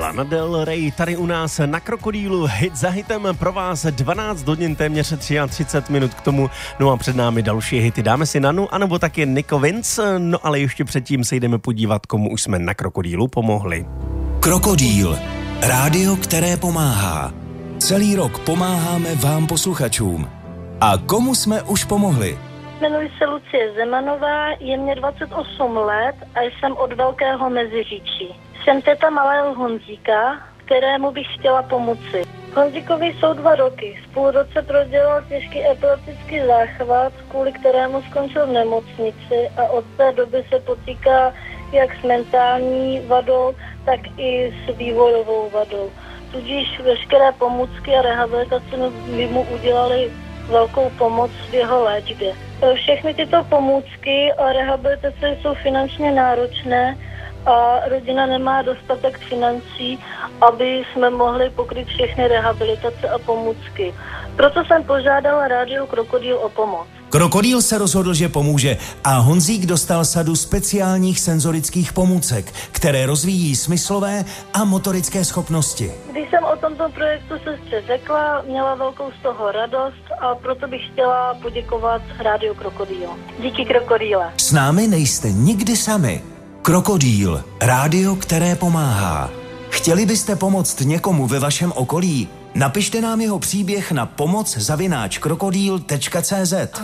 Lana Del Rey tady u nás na Krokodýlu, hit za hitem pro vás 12 hodin, téměř 33 minut k tomu, no a před námi další hity. Dáme si Nanu, anebo taky Nico Vince, no ale ještě předtím se jdeme podívat, komu už jsme na Krokodýlu pomohli. Krokodýl, rádio, které pomáhá. Celý rok pomáháme vám posluchačům. A komu jsme už pomohli? Jmenuji se Lucie Zemanová, je mě 28 let a jsem od Velkého Meziříčí. Jsem teta malého Honzíka, kterému bych chtěla pomoci. Honzíkovi jsou 2 roky. V půl roce prodělal těžký epileptický záchvat, kvůli kterému skončil v nemocnici a od té doby se potýká jak s mentální vadou, tak i s vývojovou vadou. Tudíž veškeré pomůcky a rehabilitace by mu udělali velkou pomoc v jeho léčbě. Všechny tyto pomůcky a rehabilitace jsou finančně náročné a rodina nemá dostatek financí, aby jsme mohli pokryt všechny rehabilitace a pomůcky. Proto jsem požádala rádio Krokodýl o pomoc. Krokodýl se rozhodl, že pomůže a Honzík dostal sadu speciálních senzorických pomůcek, které rozvíjí smyslové a motorické schopnosti. Když jsem o tomto projektu sestře řekla, měla velkou z toho radost a proto bych chtěla poděkovat rádio Krokodýl. Díky Krokodýle. S námi nejste nikdy sami. Krokodýl, rádio, které pomáhá. Chtěli byste pomoct někomu ve vašem okolí? Napište nám jeho příběh na pomoc@krokodýl.cz.